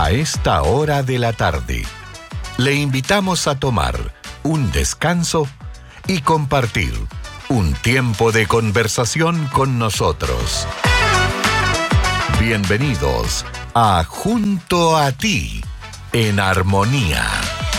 a esta hora de la tarde. Le invitamos a tomar un descanso y compartir un tiempo de conversación con nosotros. Bienvenidos a Junto a Ti, en Armonía.